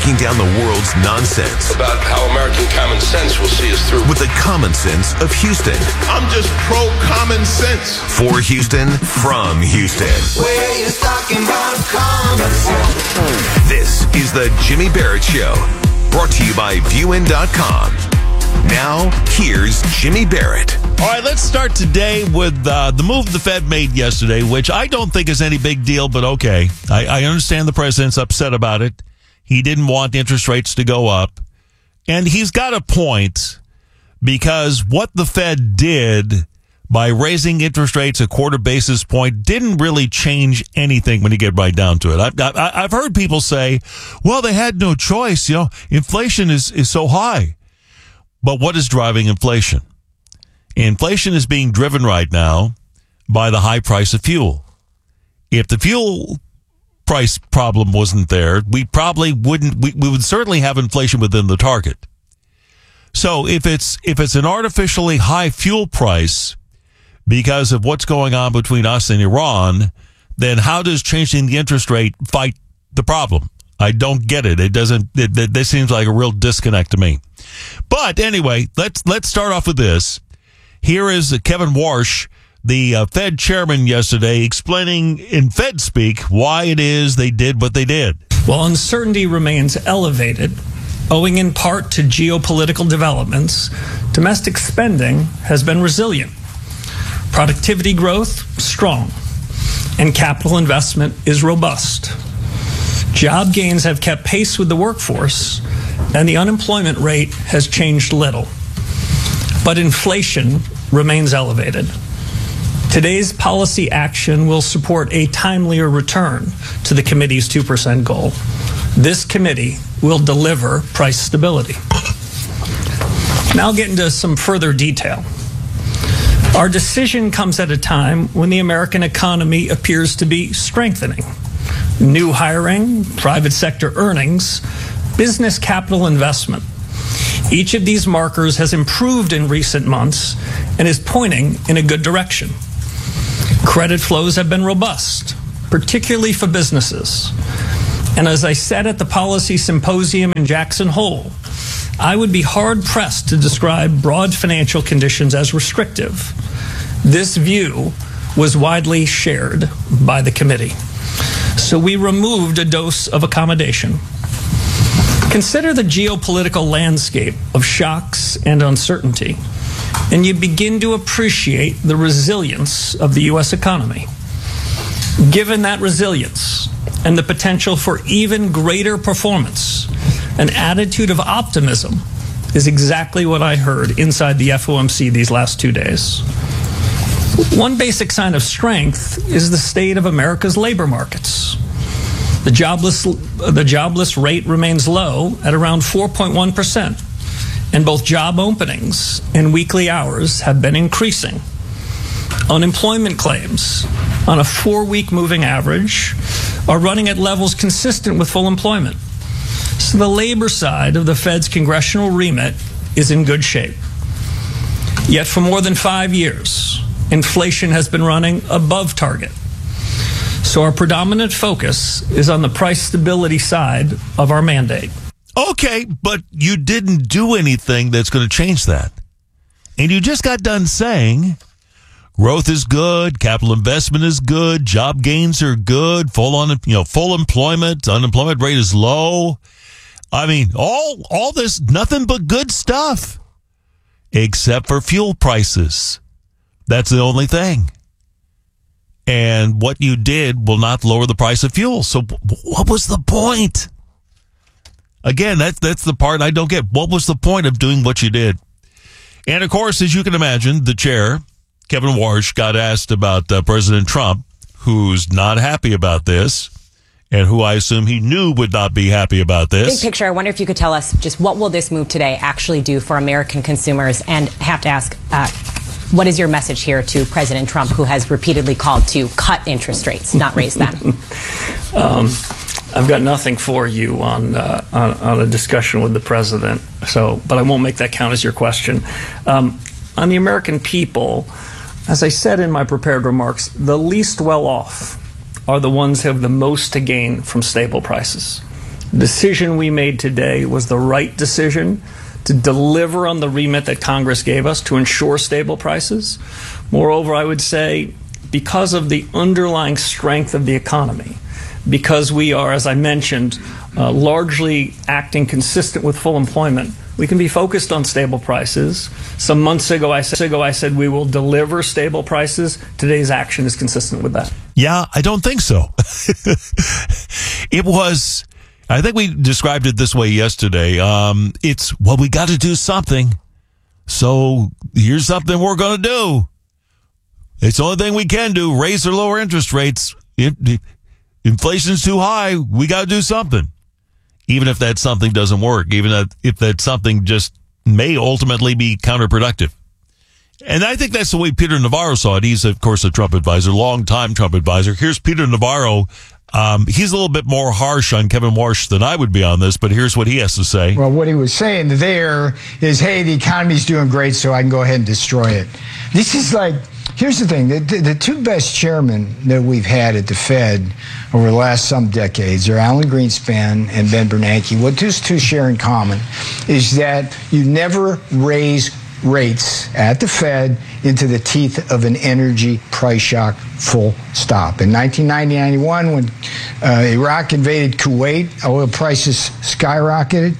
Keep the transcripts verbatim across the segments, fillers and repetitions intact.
breaking down the world's nonsense about how American common sense will see us through with the common sense of Houston. I'm just pro common sense. For Houston, from Houston. Where you talking about common sense? This is the Jimmy Barrett Show, brought to you by view in dot com. Now, here's Jimmy Barrett. All right, let's start today with uh, the move the Fed made yesterday, which I don't think is any big deal, but okay. I, I understand the president's upset about it. He didn't want interest rates to go up. And he's got a point, because what the Fed did by raising interest rates a quarter basis point didn't really change anything when you get right down to it. I, I, I've heard people say, well, they had no choice. You know, inflation is, is so high. But what is driving inflation? Inflation is being driven right now by the high price of fuel. If the fuel price problem wasn't there, we probably wouldn't, we, we would certainly have inflation within the target. So if it's, if it's an artificially high fuel price because of what's going on between us and Iran, then how does changing the interest rate fight the problem? I don't get it. It doesn't, it, it, this seems like a real disconnect to me. But anyway, let's, let's start off with this. Here is Kevin Warsh, the uh, Fed chairman yesterday, explaining in Fed speak why it is they did what they did. While uncertainty remains elevated, owing in part to geopolitical developments, domestic spending has been resilient. Productivity growth, strong, and capital investment is robust. Job gains have kept pace with the workforce, and the unemployment rate has changed little. But inflation remains elevated. Today's policy action will support a timelier return to the committee's two percent goal. This committee will deliver price stability. Now I'll get into some further detail. Our decision comes at a time when the American economy appears to be strengthening. New hiring, private sector earnings, business capital investment. Each of these markers has improved in recent months and is pointing in a good direction. Credit flows have been robust, particularly for businesses. And as I said at the Policy Symposium in Jackson Hole, I would be hard-pressed to describe broad financial conditions as restrictive. This view was widely shared by the committee. So we removed a dose of accommodation. Consider the geopolitical landscape of shocks and uncertainty, and you begin to appreciate the resilience of the U S economy. Given that resilience and the potential for even greater performance, an attitude of optimism is exactly what I heard inside the F O M C these last two days. One basic sign of strength is the state of America's labor markets. The jobless, the jobless rate remains low at around four point one percent, and both job openings and weekly hours have been increasing. Unemployment claims on a four-week moving average are running at levels consistent with full employment. So the labor side of the Fed's congressional remit is in good shape. Yet for more than five years, inflation has been running above target. So our predominant focus is on the price stability side of our mandate. Okay, but you didn't do anything that's going to change that. And you just got done saying growth is good, capital investment is good, job gains are good, full on, you know, full employment, unemployment rate is low. I mean, all all this, nothing but good stuff, except for fuel prices. That's the only thing. And what you did will not lower the price of fuel. So what was the point? Again, that's, that's the part I don't get. What was the point of doing what you did? And of course, as you can imagine, the chair, Kevin Warsh, got asked about uh, President Trump, who's not happy about this, and who I assume he knew would not be happy about this. Big picture, I wonder if you could tell us just what will this move today actually do for American consumers? And I have to ask, uh, what is your message here to President Trump, who has repeatedly called to cut interest rates, not raise them? um, I've got nothing for you on, uh, on on a discussion with the president. So, but I won't make that count as your question. Um, on the American people, as I said in my prepared remarks, the least well off are the ones who have the most to gain from stable prices. The decision we made today was the right decision to deliver on the remit that Congress gave us to ensure stable prices. Moreover, I would say because of the underlying strength of the economy, because we are, as I mentioned, uh, largely acting consistent with full employment, we can be focused on stable prices. Some months ago I, said, ago, I said we will deliver stable prices. Today's action is consistent with that. Yeah, I don't think so. It was, I think we described it this way yesterday. Um, it's, well, we got to do something. So here's something we're going to do. It's the only thing we can do, raise or lower interest rates. If, if inflation's too high, we got to do something. Even if that something doesn't work, even if that something just may ultimately be counterproductive. And I think that's the way Peter Navarro saw it. He's, of course, a Trump advisor, long-time Trump advisor. Here's Peter Navarro. Um, he's a little bit more harsh on Kevin Warsh than I would be on this, but here's what he has to say. Well, what he was saying there is, hey, the economy's doing great, so I can go ahead and destroy it. This is like, here's the thing. The, the, the two best chairmen that we've had at the Fed over the last some decades are Alan Greenspan and Ben Bernanke. What those two share in common is that you never raise rates at the Fed into the teeth of an energy price shock, full stop. In nineteen ninety to ninety-one, when uh, Iraq invaded Kuwait, oil prices skyrocketed.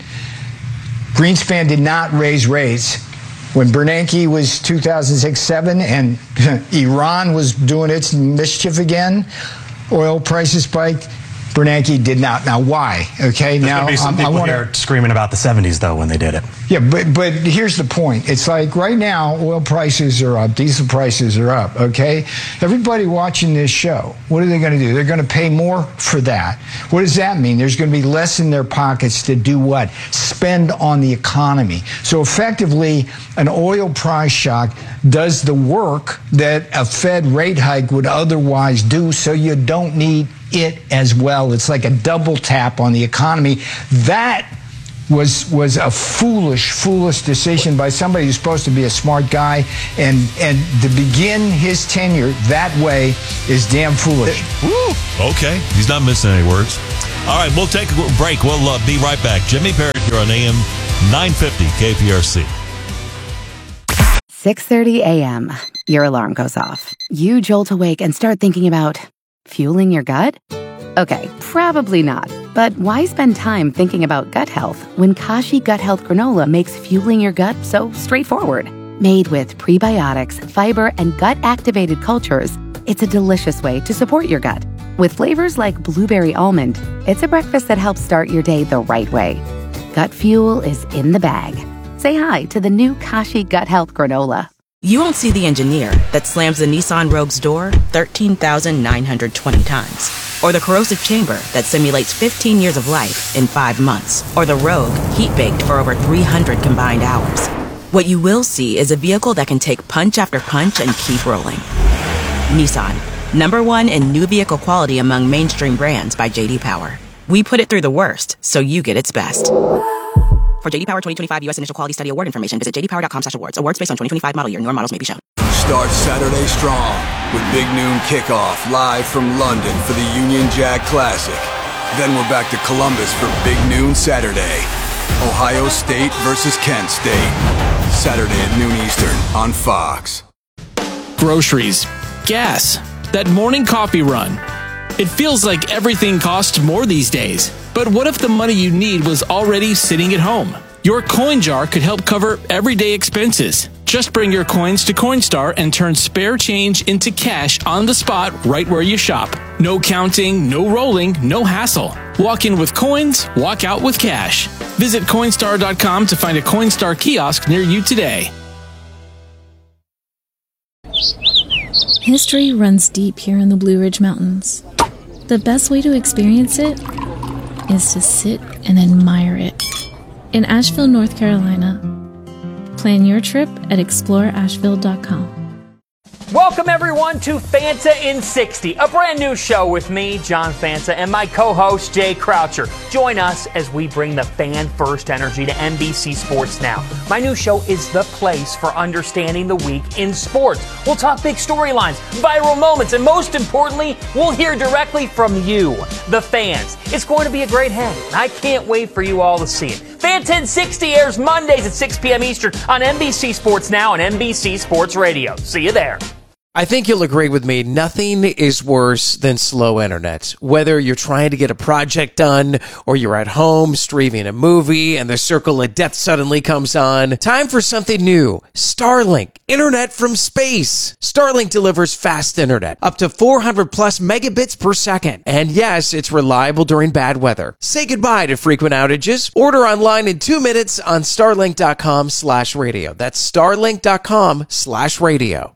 Greenspan did not raise rates. When Bernanke was two thousand six seven and Iran was doing its mischief again, oil prices spiked. Bernanke did not. Now, why? Okay, There's now gonna be some um, people I want here screaming about the seventies though when they did it. Yeah, but but here's the point. It's like right now, oil prices are up, diesel prices are up. Okay, everybody watching this show, what are they going to do? They're going to pay more for that. What does that mean? There's going to be less in their pockets to do what? Spend on the economy. So effectively, an oil price shock does the work that a Fed rate hike would otherwise do. So you don't need it as well. It's like a double tap on the economy. That was was a foolish, foolish decision by somebody who's supposed to be a smart guy, and and to begin his tenure that way is damn foolish. Woo. Okay, he's not missing any words. All right, we'll take a break. We'll uh, be right back. Jimmy Barrett here on A M nine fifty K P R C. six thirty a.m. Your alarm goes off. You jolt awake and start thinking about fueling your gut? Okay, probably not. But why spend time thinking about gut health when Kashi Gut Health Granola makes fueling your gut so straightforward? Made with prebiotics, fiber, and gut-activated cultures, it's a delicious way to support your gut. With flavors like blueberry almond, it's a breakfast that helps start your day the right way. Gut fuel is in the bag. Say hi to the new Kashi Gut Health Granola. You won't see the engineer that slams the Nissan Rogue's door thirteen thousand nine hundred twenty times. Or the corrosive chamber that simulates fifteen years of life in five months. Or the Rogue heat-baked for over three hundred combined hours. What you will see is a vehicle that can take punch after punch and keep rolling. Nissan, number one in new vehicle quality among mainstream brands by J D Power. We put it through the worst, so you get its best. For J D Power twenty twenty-five U S Initial Quality Study Award information, visit j d power dot com slash awards. Awards based on twenty twenty-five model year. Newer models may be shown. Start Saturday strong with Big Noon Kickoff live from London for the Union Jack Classic. Then we're back to Columbus for Big Noon Saturday. Ohio State versus Kent State. Saturday at noon Eastern on Fox. Groceries, gas, that morning coffee run. It feels like everything costs more these days. But what if the money you need was already sitting at home? Your coin jar could help cover everyday expenses. Just bring your coins to Coinstar and turn spare change into cash on the spot right where you shop. No counting, no rolling, no hassle. Walk in with coins, walk out with cash. Visit Coinstar dot com to find a Coinstar kiosk near you today. History runs deep here in the Blue Ridge Mountains. The best way to experience it is to sit and admire it. In Asheville, North Carolina. Plan your trip at explore asheville dot com. Welcome, everyone, to Fanta in sixty, a brand new show with me, John Fanta, and my co-host, Jay Croucher. Join us as we bring the fan-first energy to N B C Sports Now. My new show is the place for understanding the week in sports. We'll talk big storylines, viral moments, and most importantly, we'll hear directly from you, the fans. It's going to be a great hang. I can't wait for you all to see it. Fanta in sixty airs Mondays at six p.m. Eastern on N B C Sports Now and N B C Sports Radio. See you there. I think you'll agree with me. Nothing is worse than slow internet. Whether you're trying to get a project done or you're at home streaming a movie and the circle of death suddenly comes on, time for something new. Starlink, internet from space. Starlink delivers fast internet, up to four hundred plus megabits per second. And yes, it's reliable during bad weather. Say goodbye to frequent outages. Order online in two minutes on starlink.com slash radio. That's starlink.com slash radio.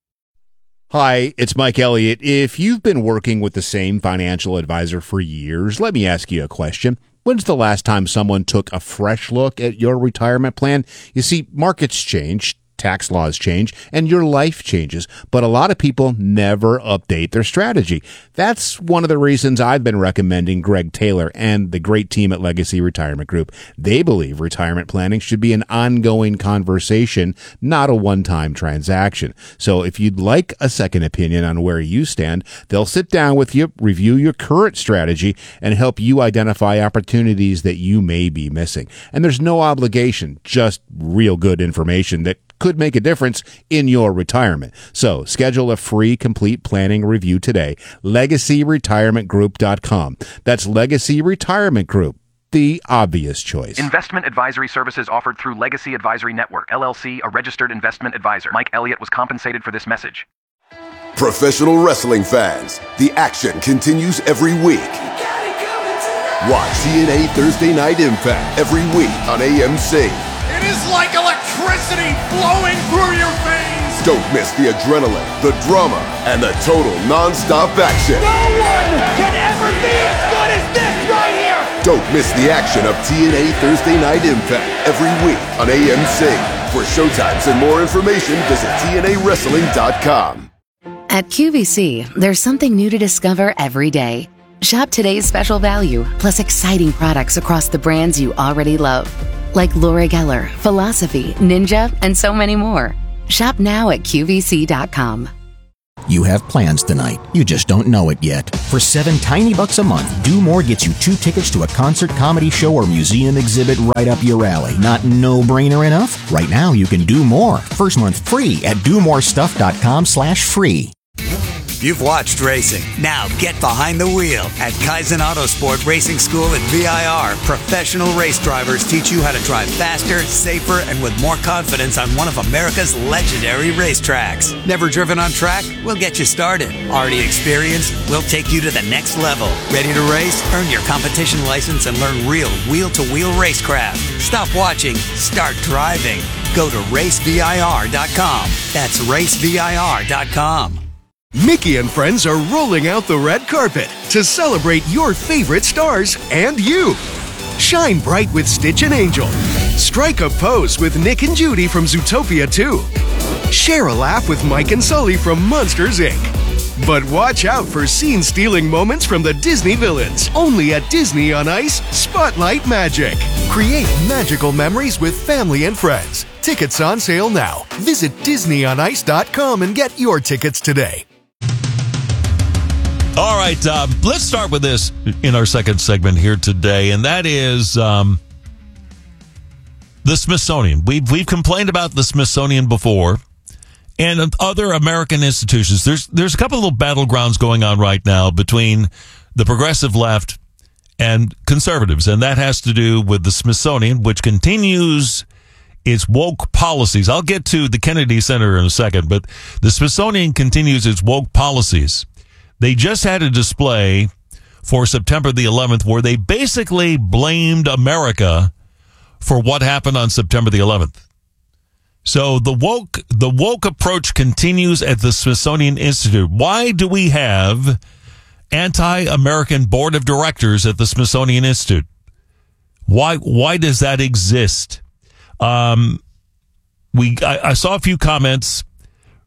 Hi, it's Mike Elliott. If you've been working with the same financial advisor for years, let me ask you a question. When's the last time someone took a fresh look at your retirement plan? You see, markets change, tax laws change, and your life changes, but a lot of people never update their strategy. That's one of the reasons I've been recommending Greg Taylor and the great team at Legacy Retirement Group. They believe retirement planning should be an ongoing conversation, not a one-time transaction. So if you'd like a second opinion on where you stand, they'll sit down with you, review your current strategy, and help you identify opportunities that you may be missing. And there's no obligation, just real good information that could make a difference in your retirement. So schedule a free complete planning review today. legacy retirement group dot com. That's Legacy Retirement Group, the obvious choice. Investment advisory services offered through Legacy Advisory Network, L L C, a registered investment advisor. Mike Elliott was compensated for this message. Professional wrestling fans, the action continues every week. Watch T N A Thursday Night Impact every week on A M C. It is like electricity flowing through your veins. Don't miss the adrenaline, the drama, and the total non-stop action. No one can ever be as good as this right here. Don't miss the action of T N A Thursday Night Impact every week on A M C. For showtimes and more information, visit T N A wrestling dot com. At Q V C, there's something new to discover every day. Shop today's special value, plus exciting products across the brands you already love, like Laura Geller, Philosophy, Ninja, and so many more. Shop now at Q V C dot com. You have plans tonight. You just don't know it yet. For seven tiny bucks a month, Do More gets you two tickets to a concert, comedy show, or museum exhibit right up your alley. Not no-brainer enough? Right now, you can do more. First month free at do more stuff dot com slash free. You've watched racing. Now get behind the wheel. At Kaizen Autosport Racing School at V I R, professional race drivers teach you how to drive faster, safer, and with more confidence on one of America's legendary racetracks. Never driven on track? We'll get you started. Already experienced? We'll take you to the next level. Ready to race? Earn your competition license and learn real wheel-to-wheel racecraft. Stop watching. Start driving. Go to race V I R dot com. That's race V I R dot com. Mickey and friends are rolling out the red carpet to celebrate your favorite stars and you. Shine bright with Stitch and Angel. Strike a pose with Nick and Judy from Zootopia two. Share a laugh with Mike and Sully from Monsters, Incorporated. But watch out for scene-stealing moments from the Disney villains. Only at Disney on Ice, Spotlight Magic. Create magical memories with family and friends. Tickets on sale now. Visit disney on ice dot com and get your tickets today. All right, uh, let's start with this in our second segment here today, and that is um, the Smithsonian. We've we've complained about the Smithsonian before, and other American institutions. There's there's a couple of little battlegrounds going on right now between the progressive left and conservatives, and that has to do with the Smithsonian, which continues its woke policies. I'll get to the Kennedy Center in a second, but the Smithsonian continues its woke policies. They just had a display for September the eleventh where they basically blamed America for what happened on September the eleventh. So the woke the woke approach continues at the Smithsonian Institute. Why do we have anti-American board of directors at the Smithsonian Institute? Why why does that exist? Um, we I, I saw a few comments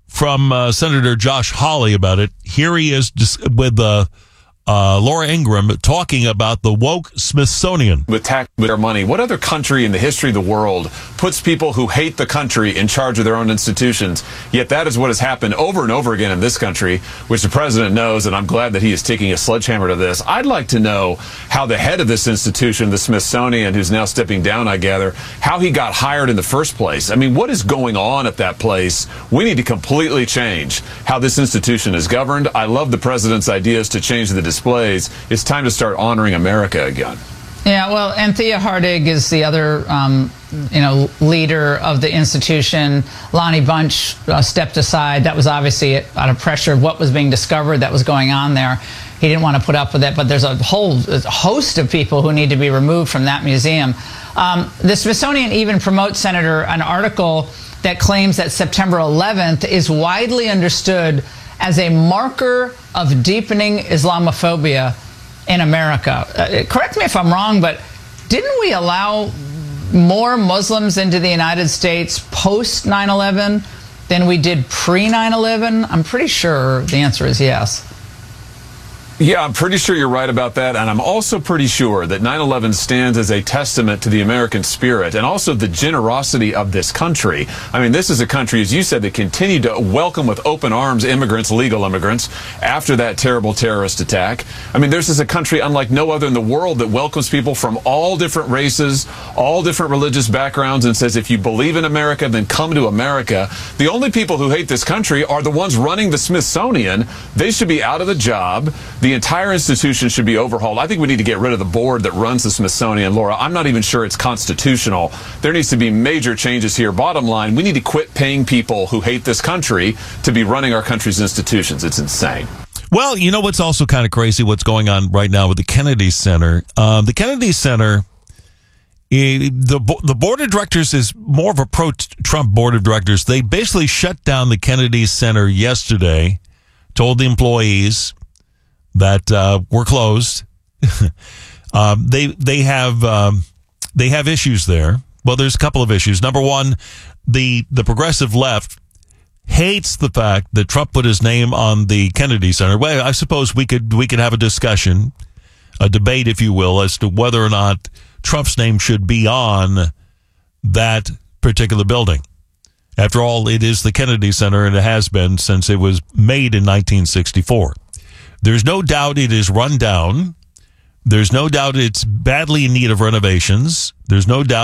from uh, Senator Josh Hawley about it. Here he is dis- with uh, uh, Laura Ingraham talking about the woke Smithsonian. With tax with their money, what other country in the history of the world puts people who hate the country in charge of their own institutions? Yet that is what has happened over and over again in this country, which the president knows, and I'm glad that he is taking a sledgehammer to this. I'd like to know how the head of this institution, the Smithsonian, who's now stepping down, I gather, how he got hired in the first place. I mean, what is going on at that place? We need to completely change how this institution is governed. I love the president's ideas to change the displays. It's time to start honoring America again. Yeah, well, and Thea Hardig is the other, um, you know, leader of the institution. Lonnie Bunch uh, stepped aside. That was obviously out of pressure of what was being discovered that was going on there. He didn't want to put up with it, but there's a whole host of people who need to be removed from that museum. Um, the Smithsonian even promotes, Senator, an article that claims that September eleventh is widely understood as a marker of deepening Islamophobia in America. Uh, correct me if I'm wrong, but didn't we allow more Muslims into the United States post nine eleven than we did pre nine eleven? I'm pretty sure the answer is yes. Yeah, I'm pretty sure you're right about that, and I'm also pretty sure that nine eleven stands as a testament to the American spirit and also the generosity of this country. I mean, this is a country, as you said, that continued to welcome with open arms immigrants, legal immigrants, after that terrible terrorist attack. I mean, this is a country unlike no other in the world that welcomes people from all different races, all different religious backgrounds, and says, if you believe in America, then come to America. The only people who hate this country are the ones running the Smithsonian. They should be out of the job. The entire institution should be overhauled. I think we need to get rid of the board that runs the Smithsonian. Laura, I'm not even sure it's constitutional. There needs to be major changes here. Bottom line, we need to quit paying people who hate this country to be running our country's institutions. It's insane. Well, you know what's also kind of crazy, what's going on right now with the Kennedy Center. Um, the Kennedy Center, eh, the, the board of directors is more of a pro-Trump board of directors. They basically shut down the Kennedy Center yesterday, told the employees that uh, we're closed. um, they they have um, they have issues there. Well, there's a couple of issues. Number one, the the progressive left hates the fact that Trump put his name on the Kennedy Center. Well, I suppose we could we could have a discussion, a debate, if you will, as to whether or not Trump's name should be on that particular building. After all, it is the Kennedy Center, and it has been since it was made in nineteen sixty-four. There's no doubt it is run down. There's no doubt it's badly in need of renovations. There's no doubt